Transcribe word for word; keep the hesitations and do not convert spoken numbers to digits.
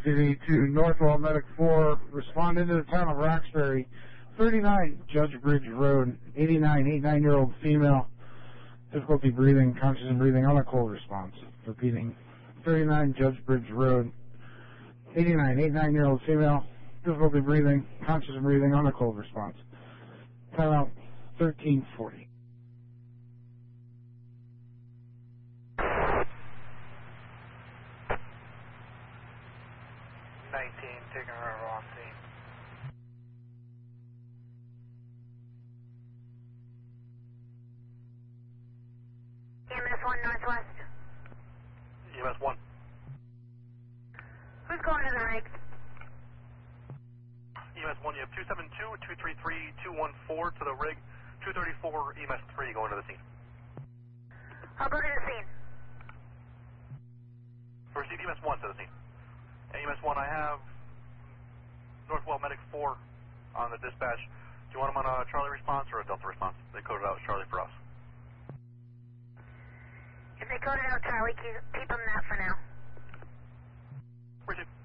City to Northwell Medic four. Respond into the town of Roxbury. thirty-nine Judge Bridge Road. eighty-nine, eighty-nine-year-old female. Difficulty breathing, conscious and breathing on a cold response. Repeating. thirty-nine Judge Bridge Road. eighty-nine, eighty-nine-year-old female. Difficulty breathing, conscious and breathing on a cold response. Timeout thirteen forty. nineteen, taking her off scene. E M S one Northwest. E M S one. Who's going to the rig? E M S one, you have two seven two, two three three, two one four to the rig. two thirty-four, E M S three going to the scene. I'll go to the scene. Receive E M S one to the scene. And E M S one, I have Northwell Medic four on the dispatch. Do you want them on a Charlie response or a Delta response? They coded out as Charlie for us. If they coded out Charlie, keep, keep them that for now. Appreciate it.